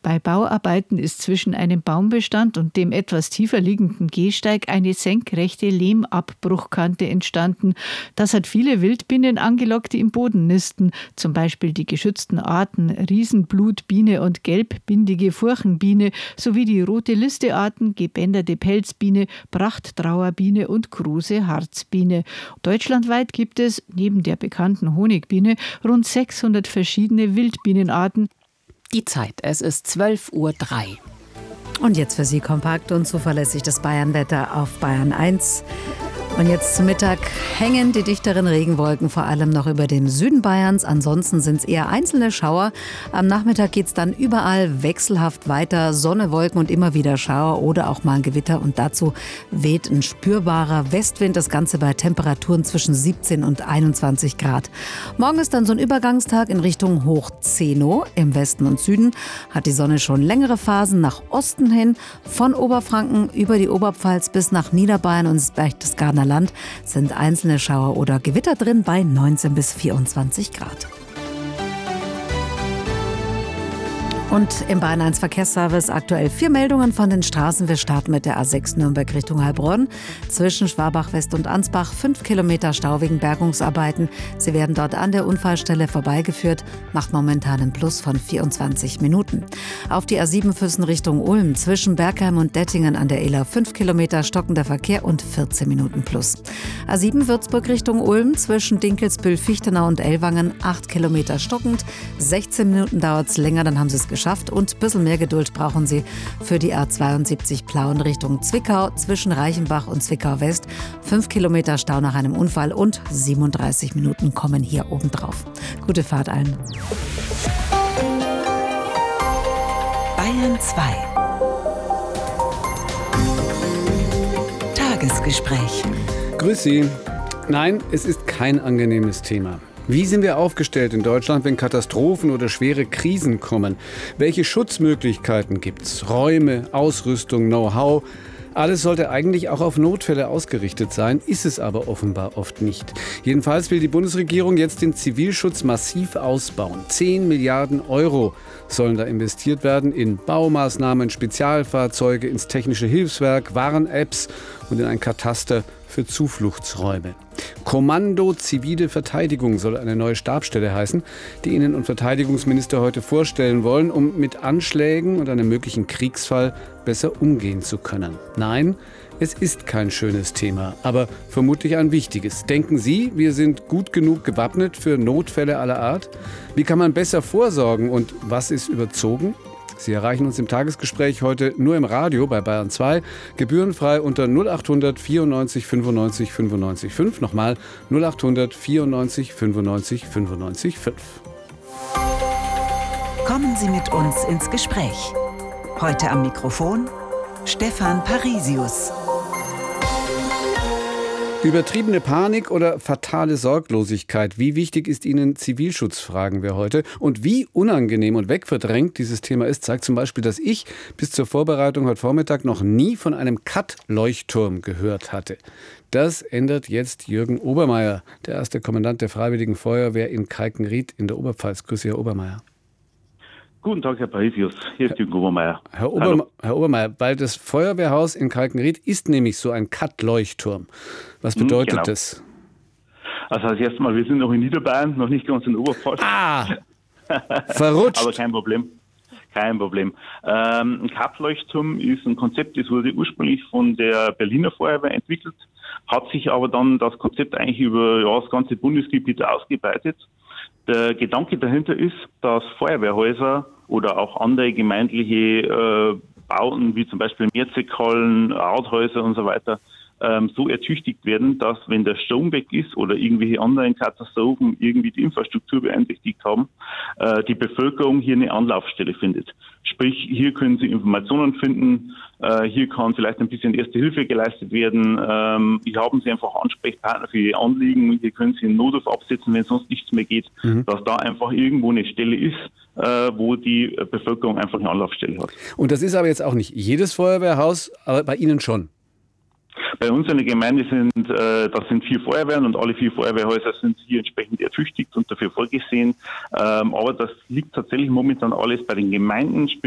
Bei Bauarbeiten ist zwischen einem Baumbestand und dem etwas tiefer liegenden Gehsteig eine senkrechte Lehmabbruchkante entstanden. Das hat viele Wildbienen angelockt, die im Boden nisten. Zum Beispiel die geschützten Arten Riesenblutbiene und gelbbindige Furchenbiene sowie die rote Listearten gebänderte Pelzbiene, Prachttrauerbiene und Kruse Harzbiene. Deutschlandweit gibt es neben der bekannten Honigbiene rund 600 verschiedene Wildbienenarten. Die Zeit, es ist 12:03 Uhr. Und jetzt für Sie kompakt und zuverlässig das Bayernwetter auf Bayern 1. Und jetzt zum Mittag hängen die dichteren Regenwolken vor allem noch über dem Süden Bayerns. Ansonsten sind es eher einzelne Schauer. Am Nachmittag geht es dann überall wechselhaft weiter. Sonne, Wolken und immer wieder Schauer oder auch mal ein Gewitter. Und dazu weht ein spürbarer Westwind. Das Ganze bei Temperaturen zwischen 17 und 21 Grad. Morgen ist dann so ein Übergangstag in Richtung Hochzeno. Im Westen und Süden hat die Sonne schon längere Phasen nach Osten hin. Von Oberfranken über die Oberpfalz bis nach Niederbayern und das Berchtesgadener Land sind einzelne Schauer oder Gewitter drin bei 19 bis 24 Grad. Und im Bayern 1 Verkehrsservice aktuell 4 Meldungen von den Straßen. Wir starten mit der A6 Nürnberg Richtung Heilbronn. Zwischen Schwabach West und Ansbach 5 Kilometer Stau wegen Bergungsarbeiten. Sie werden dort an der Unfallstelle vorbeigeführt. Macht momentan einen Plus von 24 Minuten. Auf die A7 Füssen Richtung Ulm. Zwischen Bergheim und Dettingen an der Iller 5 Kilometer stockender Verkehr und 14 Minuten Plus. A7 Würzburg Richtung Ulm. Zwischen Dinkelsbühl, Fichtenau und Ellwangen 8 Kilometer stockend. 16 Minuten dauert es länger, dann haben Sie es geschafft. Und ein bisschen mehr Geduld brauchen Sie für die A72 Plauen Richtung Zwickau. Zwischen Reichenbach und Zwickau West 5 Kilometer Stau nach einem Unfall und 37 Minuten kommen hier obendrauf. Gute Fahrt allen. Bayern 2. Tagesgespräch. Grüß Sie. Nein, es ist kein angenehmes Thema. Wie sind wir aufgestellt in Deutschland, wenn Katastrophen oder schwere Krisen kommen? Welche Schutzmöglichkeiten gibt's? Räume, Ausrüstung, Know-how? Alles sollte eigentlich auch auf Notfälle ausgerichtet sein, ist es aber offenbar oft nicht. Jedenfalls will die Bundesregierung jetzt den Zivilschutz massiv ausbauen. 10 Milliarden Euro sollen da investiert werden in Baumaßnahmen, Spezialfahrzeuge, ins technische Hilfswerk, Warn-Apps und in ein Kataster für Zufluchtsräume. Kommando Zivile Verteidigung soll eine neue Stabsstelle heißen, die Innen- und Verteidigungsminister heute vorstellen wollen, um mit Anschlägen und einem möglichen Kriegsfall besser umgehen zu können. Nein, es ist kein schönes Thema, aber vermutlich ein wichtiges. Denken Sie, wir sind gut genug gewappnet für Notfälle aller Art? Wie kann man besser vorsorgen und was ist überzogen? Sie erreichen uns im Tagesgespräch heute nur im Radio bei Bayern 2, gebührenfrei unter 0800 94 95 95 5. Nochmal 0800 94 95 95 5. Kommen Sie mit uns ins Gespräch. Heute am Mikrofon Stefan Parisius. Übertriebene Panik oder fatale Sorglosigkeit? Wie wichtig ist Ihnen Zivilschutz, fragen wir heute. Und wie unangenehm und wegverdrängt dieses Thema ist, zeigt zum Beispiel, dass ich bis zur Vorbereitung heute Vormittag noch nie von einem Cut-Leuchtturm gehört hatte. Das ändert jetzt Jürgen Obermeier, der erste Kommandant der Freiwilligen Feuerwehr in Kalkenried in der Oberpfalz. Grüße, Herr Obermeier. Guten Tag, Herr Parisius. Hier ist Jürgen Obermeier. Herr Obermeier, weil das Feuerwehrhaus in Kalkenried ist nämlich so ein Cut-Leuchtturm. Was bedeutet das? Also das erste Mal, wir sind noch in Niederbayern, noch nicht ganz in Oberpfalz. Verrutscht. Aber kein Problem. Kein Problem. Ein Cut-Leuchtturm ist ein Konzept, das wurde ursprünglich von der Berliner Feuerwehr entwickelt, hat sich aber dann das Konzept eigentlich über das ganze Bundesgebiet ausgeweitet. Der Gedanke dahinter ist, dass Feuerwehrhäuser oder auch andere gemeindliche Bauten, wie zum Beispiel Mehrzweckhallen, Rathäuser und so weiter, so ertüchtigt werden, dass wenn der Strom weg ist oder irgendwelche anderen Katastrophen irgendwie die Infrastruktur beeinträchtigt haben, die Bevölkerung hier eine Anlaufstelle findet. Sprich, hier können sie Informationen finden, hier kann vielleicht ein bisschen Erste Hilfe geleistet werden, hier haben sie einfach Ansprechpartner für ihr Anliegen, hier können sie einen Notruf absetzen, wenn sonst nichts mehr geht, dass da einfach irgendwo eine Stelle ist, wo die Bevölkerung einfach eine Anlaufstelle hat. Und das ist aber jetzt auch nicht jedes Feuerwehrhaus, aber bei Ihnen schon? Bei uns in der Gemeinde das sind 4 Feuerwehren und alle 4 Feuerwehrhäuser sind hier entsprechend ertüchtigt und dafür vorgesehen. Aber das liegt tatsächlich momentan alles bei den Gemeinden,